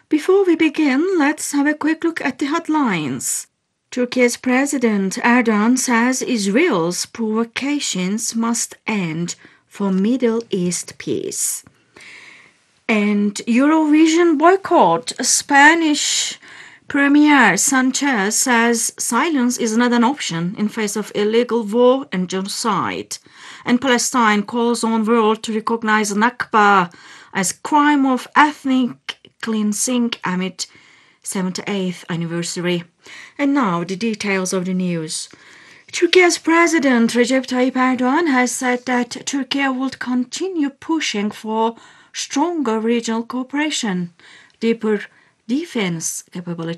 Before we begin, let's have a quick look at the headlines. Turkey's President Erdogan says Israel's provocations must end for Middle East peace. And Eurovision boycott. Spanish Premier Sanchez says silence is not an option in face of illegal war and genocide. And Palestine calls on world to recognize Nakba as crime of ethnic cleansing amid 78th anniversary. And now the details of the news. Turkey's President Recep Tayyip Erdogan has said that Turkey would continue pushing for stronger regional cooperation, deeper defense capabilities,